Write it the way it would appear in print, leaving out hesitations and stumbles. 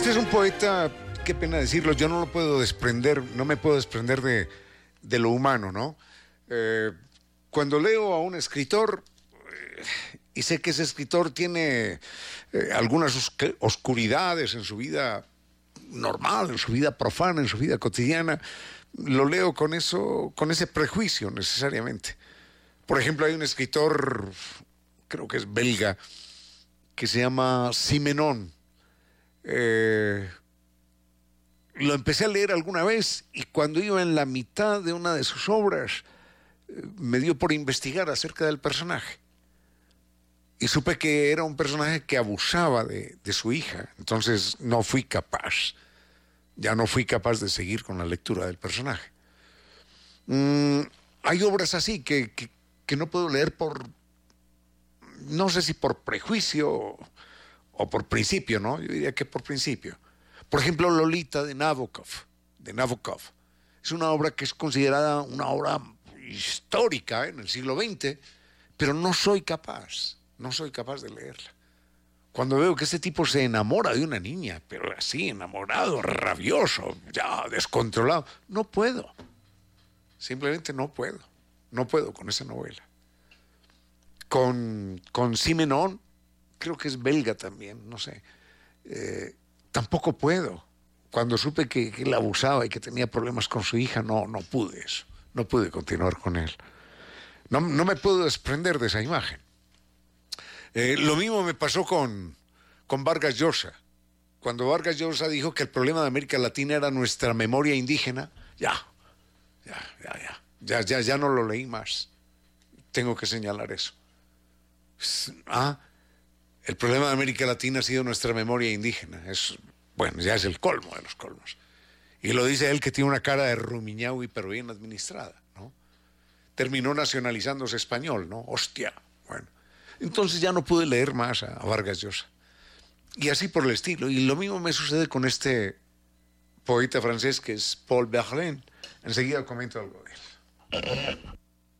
Este es un poeta, qué pena decirlo, yo no lo puedo desprender, no me puedo desprender de lo humano, ¿no? Cuando leo a un escritor y sé que ese escritor tiene algunas oscuridades en su vida normal, en su vida profana, en su vida cotidiana, lo leo con ese prejuicio necesariamente. Por ejemplo, hay un escritor, creo que es belga, que se llama Simenon. Lo empecé a leer alguna vez y cuando iba en la mitad de una de sus obras me dio por investigar acerca del personaje y supe que era un personaje que abusaba de su hija. Entonces no fui capaz, ya no fui capaz de seguir con la lectura del personaje. Hay obras así que no puedo leer no sé si por prejuicio o por principio, ¿no? Yo diría que por principio. Por ejemplo, Lolita de Nabokov. Es una obra que es considerada una obra histórica en el siglo XX, pero no soy capaz de leerla. Cuando veo que ese tipo se enamora de una niña, pero así, enamorado, rabioso, ya descontrolado, no puedo. Simplemente no puedo. No puedo con esa novela. Con Simenon, creo que es belga también, no sé. Tampoco puedo. Cuando supe que él abusaba y que tenía problemas con su hija, no pude eso. No pude continuar con él. No me puedo desprender de esa imagen. Lo mismo me pasó con Vargas Llosa. Cuando Vargas Llosa dijo que el problema de América Latina era nuestra memoria indígena, ya no lo leí más. Tengo que señalar eso. El problema de América Latina ha sido nuestra memoria indígena. Bueno, ya es el colmo de los colmos. Y lo dice él, que tiene una cara de rumiñahui, pero bien administrada, ¿no? Terminó nacionalizándose español, ¿no? Hostia. Bueno, entonces ya no pude leer más a Vargas Llosa. Y así por el estilo. Y lo mismo me sucede con este poeta francés que es Paul Verlaine. Enseguida comento algo de él.